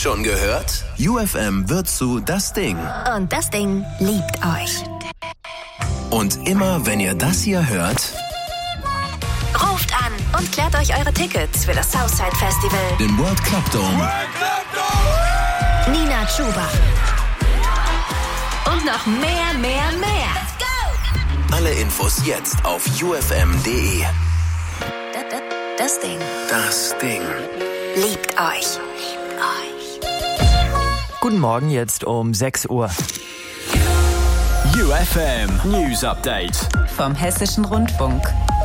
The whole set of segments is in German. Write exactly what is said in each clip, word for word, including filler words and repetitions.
Schon gehört? U F M wird zu Das Ding. Und das Ding liebt euch. Und immer, wenn ihr das hier hört, ruft an und klärt euch eure Tickets für das Southside Festival, den World Club Dome, Nina Chuba und noch mehr, mehr, mehr. Let's go! Alle Infos jetzt auf u f m punkt d e. Das Ding. Das Ding. Liebt euch. Liebt euch. Guten Morgen, jetzt um sechs Uhr. U F M News Update vom Hessischen Rundfunk.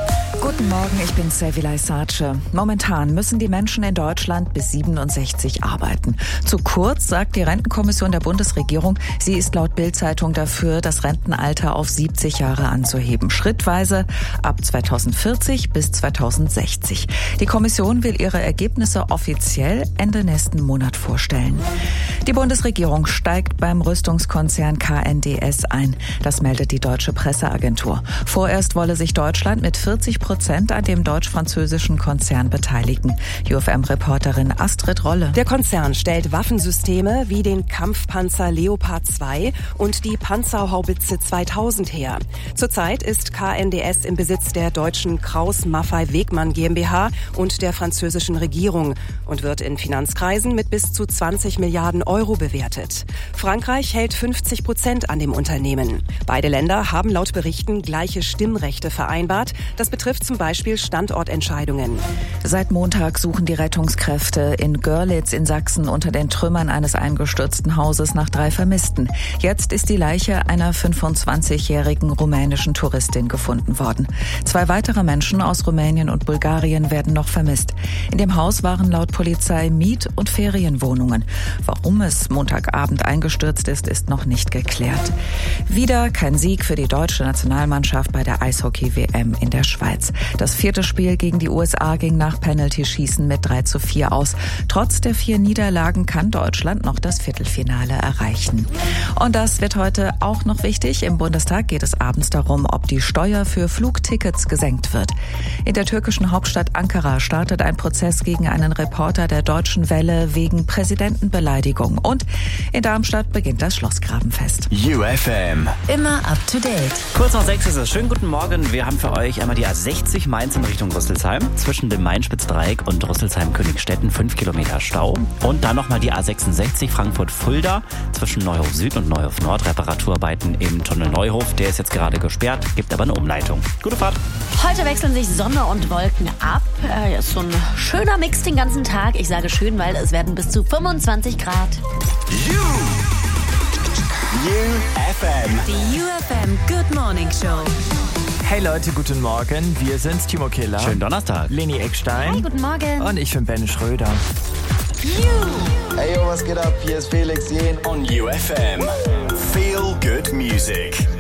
Guten Morgen, ich bin Sevilay Sace. Momentan müssen die Menschen in Deutschland bis siebenundsechzig arbeiten. Zu kurz, sagt die Rentenkommission der Bundesregierung. Sie ist laut Bild-Zeitung dafür, das Rentenalter auf siebzig Jahre anzuheben. Schrittweise ab zweitausendvierzig bis zweitausendsechzig. Die Kommission will ihre Ergebnisse offiziell Ende nächsten Monat vorstellen. Die Bundesregierung steigt beim Rüstungskonzern K N D S ein. Das meldet die deutsche Presseagentur. Vorerst wolle sich Deutschland mit vierzig Prozent an dem deutsch-französischen Konzern beteiligen. U F M-Reporterin Astrid Rolle. Der Konzern stellt Waffensysteme wie den Kampfpanzer Leopard zwei und die Panzerhaubitze zweitausend her. Zurzeit ist K N D S im Besitz der deutschen Kraus-Maffei-Wegmann GmbH und der französischen Regierung und wird in Finanzkreisen mit bis zu zwanzig Milliarden Euro bewertet. Frankreich hält fünfzig Prozent an dem Unternehmen. Beide Länder haben laut Berichten gleiche Stimmrechte vereinbart. Das betrifft zum Beispiel Standortentscheidungen. Seit Montag suchen die Rettungskräfte in Görlitz in Sachsen unter den Trümmern eines eingestürzten Hauses nach drei Vermissten. Jetzt ist die Leiche einer fünfundzwanzigjährigen rumänischen Touristin gefunden worden. Zwei weitere Menschen aus Rumänien und Bulgarien werden noch vermisst. In dem Haus waren laut Polizei Miet- und Ferienwohnungen. Warum es Montagabend eingestürzt ist, ist noch nicht geklärt. Wieder kein Sieg für die deutsche Nationalmannschaft bei der Eishockey-W M in der Schweiz. Das vierte Spiel gegen die U S A ging nach Penalty-Schießen mit drei zu vier aus. Trotz der vier Niederlagen kann Deutschland noch das Viertelfinale erreichen. Und das wird heute auch noch wichtig. Im Bundestag geht es abends darum, ob die Steuer für Flugtickets gesenkt wird. In der türkischen Hauptstadt Ankara startet ein Prozess gegen einen Reporter der Deutschen Welle wegen Präsidentenbeleidigung. Und in Darmstadt beginnt das Schlossgrabenfest. U F M. Immer up to date. Kurz nach sechs ist es. Schönen guten Morgen. Wir haben für euch einmal die A sechzig Mainz in Richtung Rüsselsheim. Zwischen dem Main-Spitz-Dreieck und Rüsselsheim-Königstetten fünf Kilometer Stau. Und dann nochmal die A sechsundsechzig Frankfurt-Fulda zwischen Neuhof Süd und Neuhof Nord. Reparaturarbeiten im Tunnel Neuhof. Der ist jetzt gerade gesperrt, gibt aber eine Umleitung. Gute Fahrt. Heute wechseln sich Sonne und Wolken ab. Äh, ist so ein schöner Mix den ganzen Tag. Ich sage schön, weil es werden bis zu fünfundzwanzig Grad. U F M. Die U F M Good Morning Show. Hey Leute, guten Morgen. Wir sind's, Timo Killer. Schönen Donnerstag. Leni Eckstein. Hi, guten Morgen. Und ich bin Ben Schröder. Hey yo, was geht ab? Hier ist Felix Jähn On U F M. Feel good music.